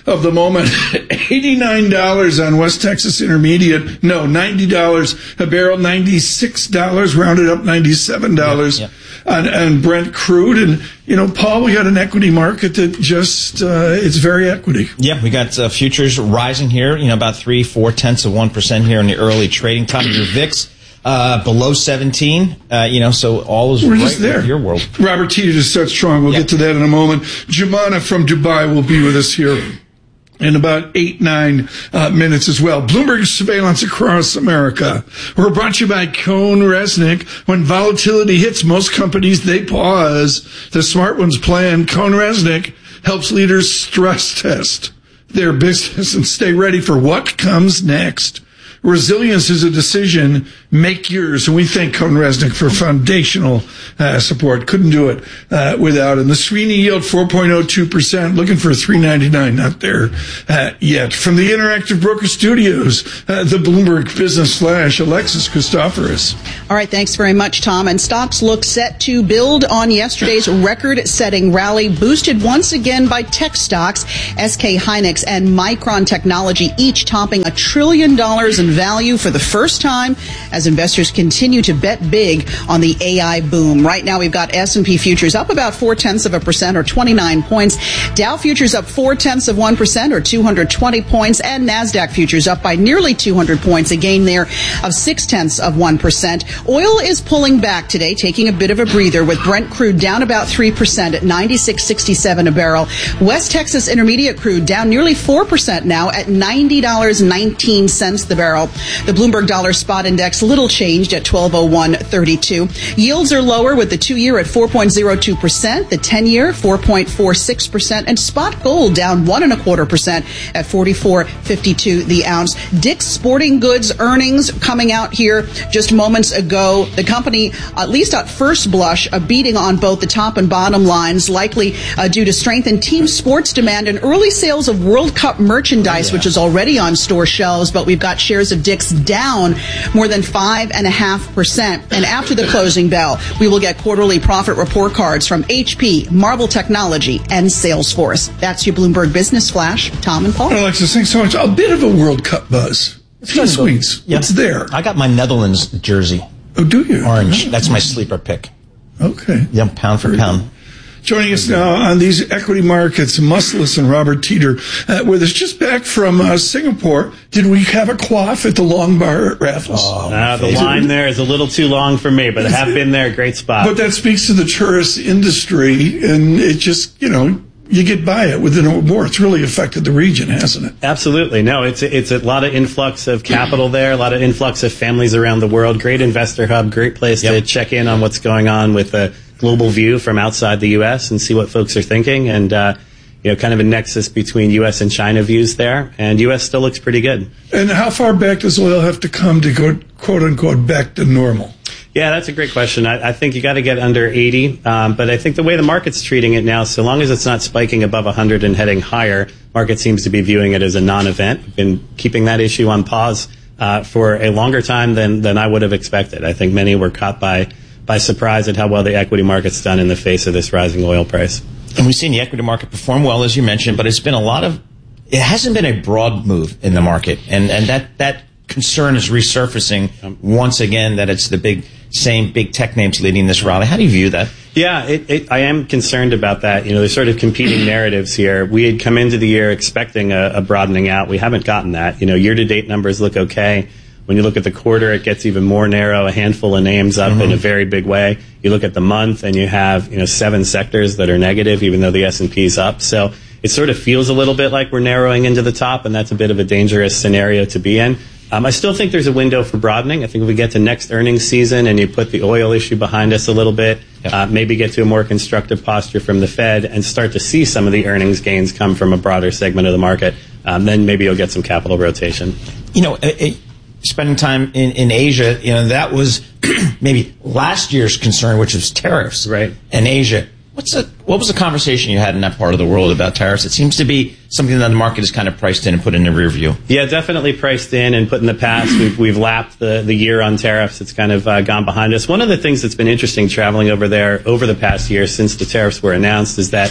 of the moment. eighty-nine dollars on West Texas Intermediate. No, ninety dollars a barrel, ninety-six dollars, rounded up ninety-seven dollars yep, yep. On, on Brent crude. And, you know, Paul, we got an equity market that just, uh, it's very equity. Yeah, we got uh, futures rising here, you know, about three, four tenths of one percent here in the early trading time. Your V I X uh, below seventeen, uh, you know, so all is We're right just there. with your world. Robert Teeter just starts strong. We'll yep. get to that in a moment. Jumana from Dubai will be with us here in about eight, nine uh, minutes as well. Bloomberg surveillance across America. We're brought to you by Cone Resnick. When volatility hits most companies, they pause. The smart ones plan. Cone Resnick helps leaders stress test their business and stay ready for what comes next. Resilience is a decision. Make yours. And we thank Cone Resnick for foundational uh, support. Couldn't do it uh, without him. The Sweeney yield four point oh two percent. Looking for three ninety-nine. Not there uh, yet. From the Interactive Broker Studios, uh, the Bloomberg Business Flash, Alexis Christoforous. All right, thanks very much, Tom. And stocks look set to build on yesterday's record-setting rally, boosted once again by tech stocks. S K Hynix and Micron Technology each topping a trillion dollars in value for the first time as investors continue to bet big on the A I boom. Right now, we've got S and P futures up about four-tenths of a percent or twenty-nine points. Dow futures up four-tenths of one percent or two hundred twenty points. And NASDAQ futures up by nearly two hundred points, a gain there of six-tenths of one percent. Oil is pulling back today, taking a bit of a breather with Brent crude down about three percent at ninety-six sixty-seven a barrel. West Texas Intermediate crude down nearly four percent now at ninety dollars and nineteen cents the barrel. The Bloomberg Dollar Spot Index little changed at twelve oh one thirty-two. Yields are lower with the two-year at four point oh two percent, the ten-year four point four six percent, and spot gold down one and a quarter percent at forty-four fifty-two the ounce. Dick's Sporting Goods earnings coming out here just moments ago. The company, at least at first blush, a beating on both the top and bottom lines, likely uh, due to strength in team sports demand and early sales of World Cup merchandise, yeah. which is already on store shelves. But we've got shares of Dick's down more than five and a half percent. And after the closing bell, we will get quarterly profit report cards from H P, Marvel Technology, and Salesforce. That's your Bloomberg Business Flash. Tom and Paul. Alexis, thanks so much. A bit of a World Cup buzz. Few swings. Yeah. It's there. I got my Netherlands jersey. Oh, do you? Orange. That's my sleeper pick. Okay. Yeah, pound for pound. Joining us now on these equity markets, Musselus and Robert Teeter uh, with us just back from uh, Singapore. Did we have a quaff at the Long Bar at Raffles? Oh, uh, the line there is a little too long for me, but I have been there. Great spot. But that speaks to the tourist industry, and it just, you know, you get by it within a war. It's really affected the region, hasn't it? Absolutely. No, it's it's a lot of influx of capital there, a lot of influx of families around the world. Great investor hub, great place yep. to check in on what's going on with a global view from outside the U S and see what folks are thinking. And, uh, you know, kind of a nexus between U S and China views there. And U S still looks pretty good. And how far back does oil have to come to go, quote unquote, back to normal? Yeah, that's a great question. I, I think you got to get under eighty, um, but I think the way the market's treating it now, so long as it's not spiking above one hundred and heading higher, market seems to be viewing it as a non-event. We've been keeping that issue on pause uh, for a longer time than than I would have expected. I think many were caught by by surprise at how well the equity market's done in the face of this rising oil price. And we've seen the equity market perform well, as you mentioned, but it's been a lot of, it hasn't been a broad move in the market. And, and that, that concern is resurfacing once again, that it's the big, same big tech names leading this rally. How do you view that? Yeah, it, it, I am concerned about that. You know, there's sort of competing narratives here. We had come into the year expecting a, a broadening out. We haven't gotten that. You know, year-to-date numbers look okay. When you look at the quarter, it gets even more narrow, a handful of names up mm-hmm. in a very big way. You look at the month, and you have, you know, seven sectors that are negative, even though the S and P is up. So it sort of feels a little bit like we're narrowing into the top, and that's a bit of a dangerous scenario to be in. Um, I still think there's a window for broadening. I think if we get to next earnings season and you put the oil issue behind us a little bit, yep. uh, maybe get to a more constructive posture from the Fed and start to see some of the earnings gains come from a broader segment of the market, um, then maybe you'll get some capital rotation. You know, it, it, spending time in, in Asia, you know, that was maybe last year's concern, which was tariffs. Right. In Asia. What's the, what was the conversation you had in that part of the world about tariffs? It seems to be something that the market is kind of priced in and put in the rear view. Yeah, definitely priced in and put in the past. We've, we've lapped the, the year on tariffs. It's kind of uh, gone behind us. One of the things that's been interesting traveling over there over the past year since the tariffs were announced is that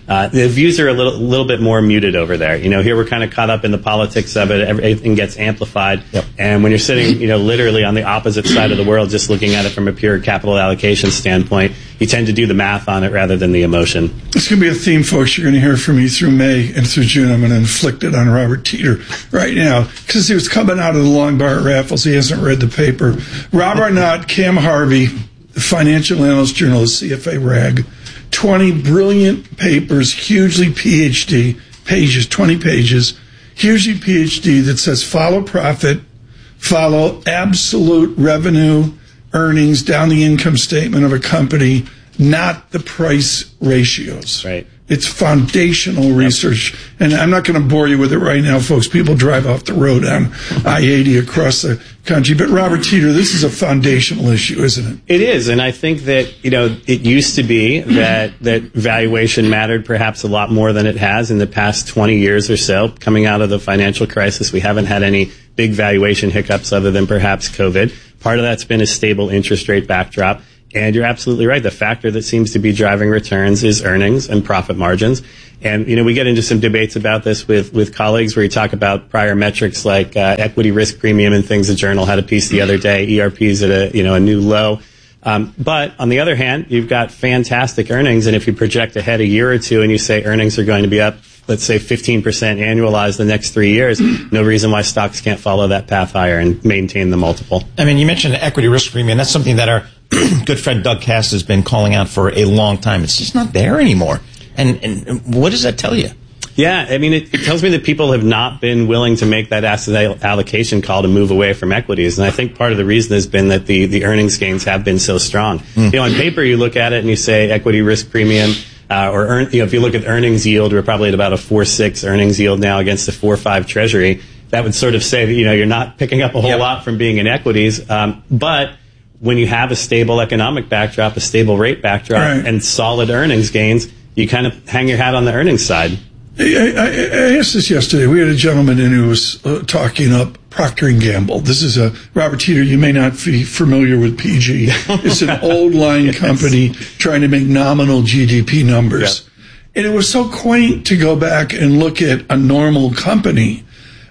Uh, the views are a little, little bit more muted over there. You know, here we're kind of caught up in the politics of it. Everything gets amplified. Yep. And when you're sitting, you know, literally on the opposite side of the world, just looking at it from a pure capital allocation standpoint, you tend to do the math on it rather than the emotion. It's going to be a theme, folks. You're going to hear from me through May and through June. I'm going to inflict it on Robert Teeter right now because he was coming out of the long bar at Raffles. He hasn't read the paper. Rob Arnott, Cam Harvey, the financial analyst journalist, C F A Rag, twenty brilliant papers, hugely P H D, pages, twenty pages, hugely P H D that says follow profit, follow absolute revenue, earnings down the income statement of a company, not the price ratios. Right. It's foundational research. And I'm not going to bore you with it right now, folks. People drive off the road on I eighty across the country. But Robert Teeter, this is a foundational issue, isn't it? It is. And I think that, you know, it used to be that, that valuation mattered perhaps a lot more than it has in the past twenty years or so. Coming out of the financial crisis, we haven't had any big valuation hiccups other than perhaps COVID. Part of that's been a stable interest rate backdrop. And you're absolutely right. The factor that seems to be driving returns is earnings and profit margins. And, you know, we get into some debates about this with, with colleagues where you talk about prior metrics like uh, equity risk premium and things. The Journal had a piece the other day, E R P's at a, you know, a new low. Um, but on the other hand, you've got fantastic earnings. And if you project ahead a year or two and you say earnings are going to be up, let's say fifteen percent annualized the next three years, no reason why stocks can't follow that path higher and maintain the multiple. I mean, you mentioned equity risk premium. That's something that our good friend Doug Cass has been calling out for a long time. It's just not there anymore. And, and what does that tell you? Yeah, I mean, it, it tells me that people have not been willing to make that asset allocation call to move away from equities. And I think part of the reason has been that the, the earnings gains have been so strong. Mm. You know, on paper, you look at it and you say equity risk premium, uh, or earn, you know, if you look at earnings yield, we're probably at about a four six earnings yield now against a four five treasury. That would sort of say that, you know, you're not picking up a whole yep. lot from being in equities. Um, but when you have a stable economic backdrop, a stable rate backdrop, right. and solid earnings gains, you kind of hang your hat on the earnings side. I, I, I asked this yesterday. We had a gentleman in who was uh, talking up Procter and Gamble. This is a, Robert Teeter, you may not be familiar with P G. It's an old line yes. company trying to make nominal G D P numbers. Yep. And it was so quaint to go back and look at a normal company.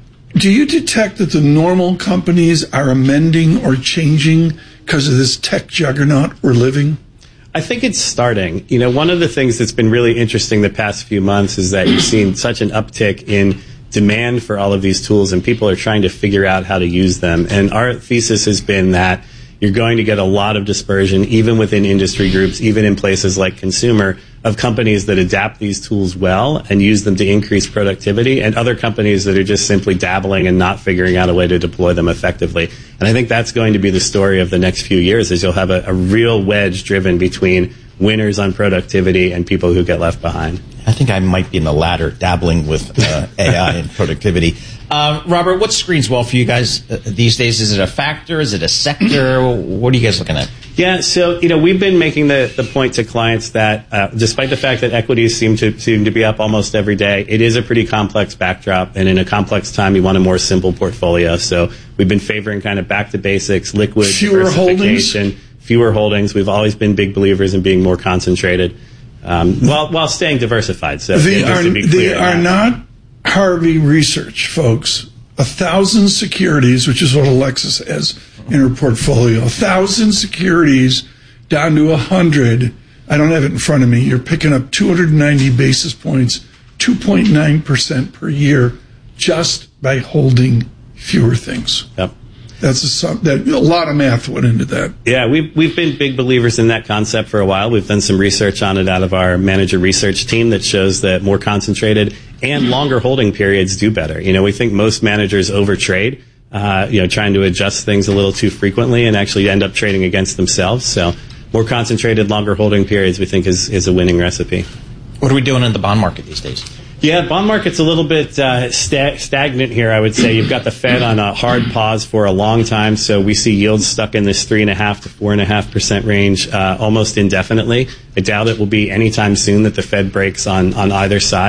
Do you detect that the normal companies are amending or changing because of this tech juggernaut we're living? I think it's starting. You know, one of the things that's been really interesting the past few months is that you've seen such an uptick in demand for all of these tools, and people are trying to figure out how to use them. And our thesis has been that you're going to get a lot of dispersion, even within industry groups, even in places like consumer, of companies that adapt these tools well and use them to increase productivity, and other companies that are just simply dabbling and not figuring out a way to deploy them effectively. And I think that's going to be the story of the next few years, is you'll have a, a real wedge driven between winners on productivity and people who get left behind. I think I might be in the latter, dabbling with uh, A I and productivity. Uh, Robert, what screens well for you guys uh, these days? Is it a factor? Is it a sector? What are you guys looking at? Yeah, so, you know, we've been making the, the point to clients that uh, despite the fact that equities seem to seem to be up almost every day, it is a pretty complex backdrop. And in a complex time, you want a more simple portfolio. So we've been favoring kind of back to basics, liquid fewer diversification, holdings. fewer holdings. We've always been big believers in being more concentrated um, while while staying diversified. So they are, to be clear, they are not Harvey research, folks. A thousand securities, which is what Alexis has in her portfolio, a thousand securities down to a hundred. I don't have it in front of me. You're picking up two hundred ninety basis points, two point nine percent per year, just by holding fewer things. Yep. That's a, that, a lot of math went into that. Yeah, we've, we've been big believers in that concept for a while. We've done some research on it out of our manager research team that shows that more concentrated and longer holding periods do better. You know, we think most managers overtrade, uh, you know, trying to adjust things a little too frequently and actually end up trading against themselves. So more concentrated, longer holding periods we think is, is a winning recipe. What are we doing in the bond market these days? Yeah, bond market's a little bit uh, sta- stagnant here, I would say. You've got the Fed on a hard pause for a long time, so we see yields stuck in this three point five to four point five percent range uh, almost indefinitely. I doubt it will be anytime soon that the Fed breaks on, on either side.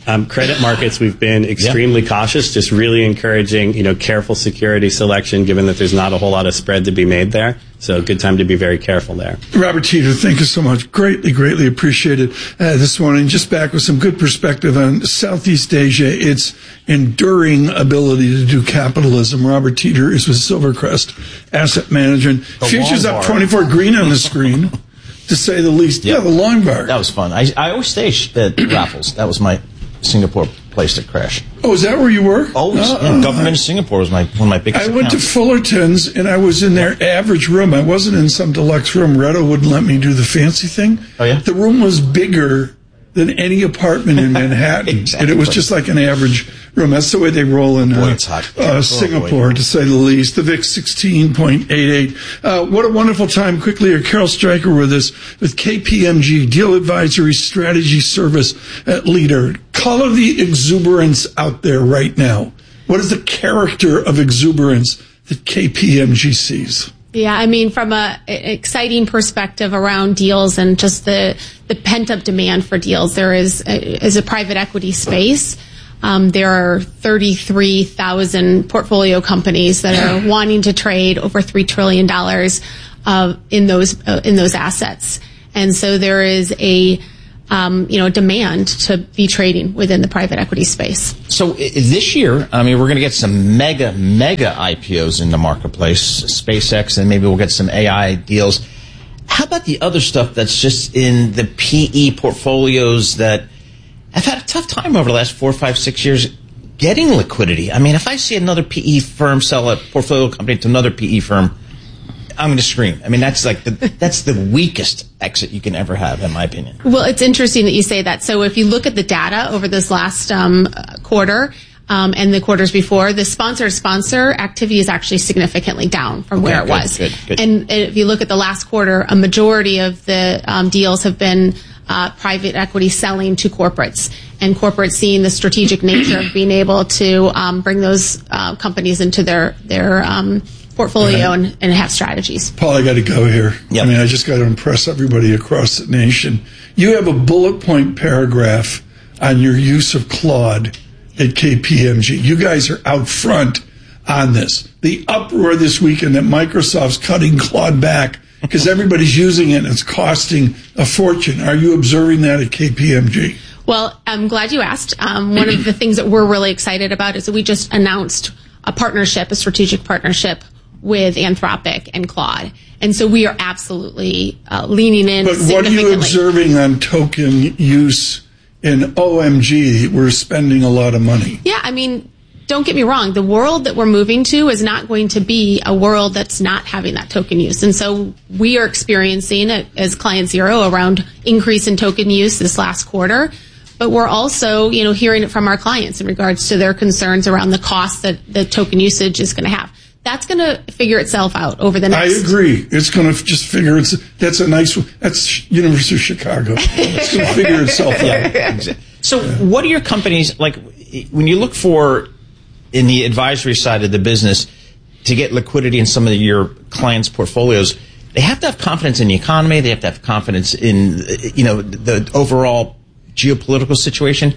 Um, credit markets, we've been extremely yeah. cautious, just really encouraging, you know, careful security selection, given that there's not a whole lot of spread to be made there. So good time to be very careful there. Robert Teeter, thank you so much. Greatly, greatly appreciated uh, this morning. Just back with some good perspective on Southeast Asia, its enduring ability to do capitalism. Robert Teeter is with Silvercrest Asset Management. The Futures up twenty-four green on the screen, to say the least. Yep. Yeah, the long bar. That was fun. I, I always stay at Raffles. That was my Singapore place to crash. Oh, is that where you were? Always. Uh, yeah, government of Singapore was my one of my biggest I went accounts. to Fullerton's, and I was in their average room. I wasn't in some deluxe room. Reto wouldn't let me do the fancy thing. Oh, yeah? The room was bigger than any apartment in Manhattan. Exactly. And it was just like an average room. That's the way they roll in uh, boy, it's hot. uh, oh, Singapore, boy. to say the least. The V I X sixteen point eight eight. Uh, what a wonderful time. Quickly, here, Carol Stryker with us with K P M G, Deal Advisory Strategy Service uh, Leader. Color the exuberance out there right now. What is the character of exuberance that K P M G sees? Yeah, I mean, from a exciting perspective around deals and just the, the pent-up demand for deals, there is, as a private equity space, um, there are thirty-three thousand portfolio companies that are wanting to trade over three trillion dollars uh, in those uh, in those assets. And so there is a Um, you know, demand to be trading within the private equity space. So I- this year, I mean, we're going to get some mega, mega I P Os in the marketplace, SpaceX, and maybe we'll get some A I deals. How about the other stuff that's just in the P E portfolios that have had a tough time over the last four, five, six years getting liquidity? I mean, if I see another P E firm sell a portfolio company to another P E firm, I'm going to scream. I mean, that's like the, that's the weakest exit you can ever have, in my opinion. Well, it's interesting that you say that. So if you look at the data over this last um, quarter um, and the quarters before, the sponsor-sponsor activity is actually significantly down from where okay, it was. Good, good. And if you look at the last quarter, a majority of the um, deals have been uh, private equity selling to corporates, and corporates seeing the strategic nature of being able to um, bring those uh, companies into their their um, portfolio Right. and, and have strategies. Paul, I got to go here. Yep. I mean, I just got to impress everybody across the nation. You have a bullet point paragraph on your use of Claude at K P M G. You guys are out front on this. The uproar this weekend that Microsoft's cutting Claude back because everybody's using it and it's costing a fortune. Are you observing that at K P M G? Well, I'm glad you asked. Um, one of the things that we're really excited about is that we just announced a partnership, a strategic partnership with Anthropic and Claude. And so we are absolutely uh, leaning in. But what are you observing on token use in O M G? We're spending a lot of money. Yeah, I mean, don't get me wrong. The world that we're moving to is not going to be a world that's not having that token use. And so we are experiencing it as Client Zero around increase in token use this last quarter. But we're also, you know, hearing it from our clients in regards to their concerns around the cost that the token usage is going to have. That's going to figure itself out over the next. I agree. It's going to just figure it's. That's a nice. That's University of Chicago. It's going to figure itself out. Yeah. So, what are your companies like when you look for in the advisory side of the business to get liquidity in some of your clients' portfolios? They have to have confidence in the economy. They have to have confidence in you know the overall geopolitical situation.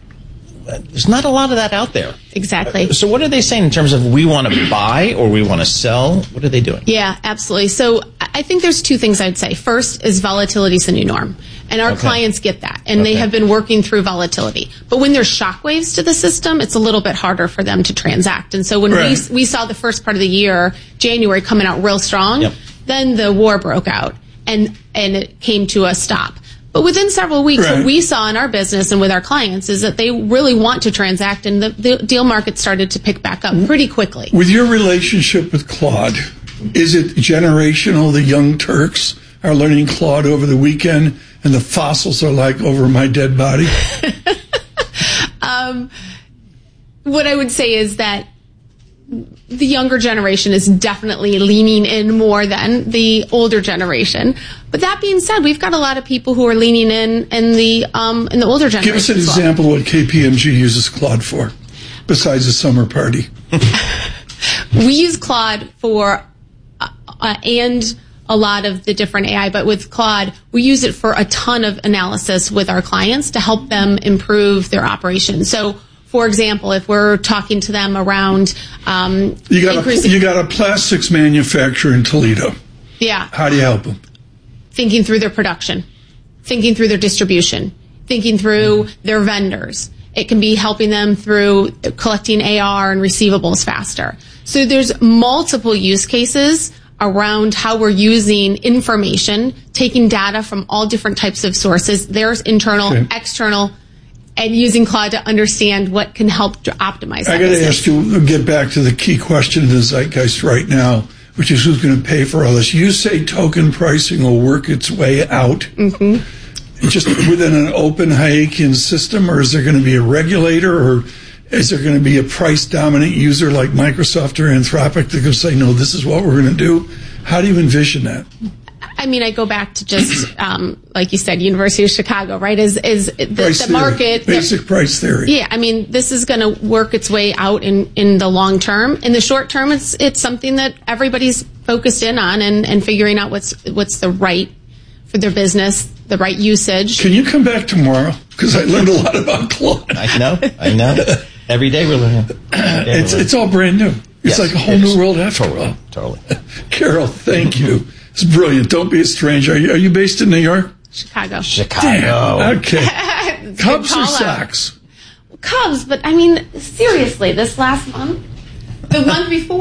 There's not a lot of that out there. Exactly. So what are they saying in terms of we want to buy or we want to sell? What are they doing? Yeah, absolutely. So I think there's two things I'd say. First is volatility is the new norm. And our Okay. clients get that. And Okay. they have been working through volatility. But when there's shockwaves to the system, it's a little bit harder for them to transact. And so when Right. we, we saw the first part of the year, January, coming out real strong, Yep. then the war broke out and, and it came to a stop. But within several weeks, Right. what we saw in our business and with our clients is that they really want to transact, and the, the deal market started to pick back up pretty quickly. With your relationship with Claude, is it generational? The young Turks are learning Claude over the weekend, and the fossils are like over my dead body? um, what I would say is that the younger generation is definitely leaning in more than the older generation. But that being said, we've got a lot of people who are leaning in in the um, in the older generation. Give us an as well. example of what K P M G uses Claude for, besides the summer party. We use Claude for uh, uh, and a lot of the different A I, but with Claude, we use it for a ton of analysis with our clients to help them improve their operations. So, for example, if we're talking to them around um, you got increasing, a, you got a plastics manufacturer in Toledo. Yeah. How do you help them? Thinking through their production, thinking through their distribution, thinking through their vendors. It can be helping them through collecting A R and receivables faster. So there's multiple use cases around how we're using information, taking data from all different types of sources. There's internal, okay. external, and using Claude to understand what can help to optimize that I got to business. ask you, get back to the key question in the zeitgeist right now, which is who's going to pay for all this. You say token pricing will work its way out. Mm-hmm. Just within an open Hayekian system, or is there going to be a regulator, or is there going to be a price-dominant user like Microsoft or Anthropic that can say, no, this is what we're going to do? How do you envision that? I mean, I go back to just, um, like you said, University of Chicago, right? Is is the, the market... Basic the, price theory. Yeah, I mean, this is going to work its way out in, in the long term. In the short term, it's it's something that everybody's focused in on and, and figuring out what's what's the right for their business, the right usage. Can you come back tomorrow? Because I learned a lot about Claude. I know, I know. Every day we're learning. Day It's, we're learning. it's all brand new. It's Yes, like a whole it new is. world after Totally, all. totally. Carol, thank you. It's brilliant. Don't be a stranger. Are you, are you based in New York? Chicago. Chicago. Damn. Okay. Cubs or Call out. Sox? Cubs, but I mean, seriously, this last month, the month before,